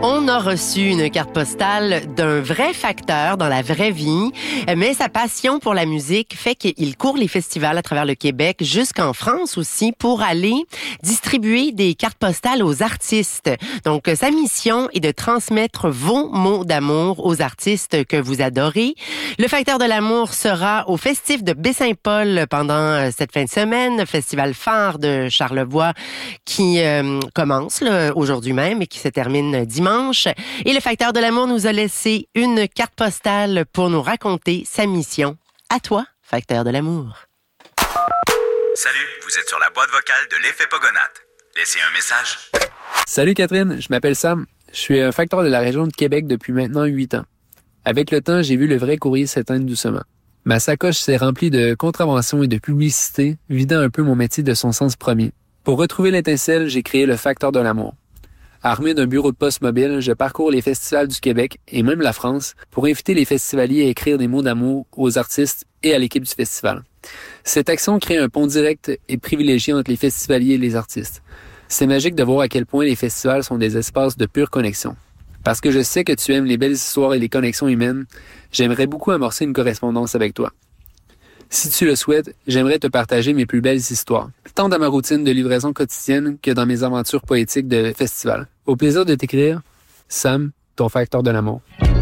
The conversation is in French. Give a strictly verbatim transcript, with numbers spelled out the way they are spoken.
On a reçu une carte postale d'un vrai facteur dans la vraie vie, mais sa passion pour la musique fait qu'il court les festivals à travers le Québec, jusqu'en France aussi, pour aller distribuer des cartes postales aux artistes. Donc, sa mission est de transmettre vos mots d'amour aux artistes que vous adorez. Le facteur de l'amour sera au Festif de Baie-Saint-Paul pendant cette fin de semaine, festival phare de Charlevoix qui euh, commence là, aujourd'hui même et qui se termine dimanche. Et le facteur de l'amour nous a laissé une carte postale pour nous raconter sa mission. À toi, facteur de l'amour. Salut, vous êtes sur la boîte vocale de l'effet Pogonates. Laissez un message. Salut Catherine, je m'appelle Sam. Je suis un facteur de la région de Québec depuis maintenant huit ans. Avec le temps, j'ai vu le vrai courrier s'éteindre doucement. Ma sacoche s'est remplie de contraventions et de publicité, vidant un peu mon métier de son sens premier. Pour retrouver l'étincelle, j'ai créé le facteur de l'amour. Armé d'un bureau de poste mobile, je parcours les festivals du Québec et même la France pour inviter les festivaliers à écrire des mots d'amour aux artistes et à l'équipe du festival. Cette action crée un pont direct et privilégié entre les festivaliers et les artistes. C'est magique de voir à quel point les festivals sont des espaces de pure connexion. Parce que je sais que tu aimes les belles histoires et les connexions humaines, j'aimerais beaucoup amorcer une correspondance avec toi. Si tu le souhaites, j'aimerais te partager mes plus belles histoires, tant dans ma routine de livraison quotidienne que dans mes aventures poétiques de festival. Au plaisir de t'écrire, Sam, ton facteur de l'amour.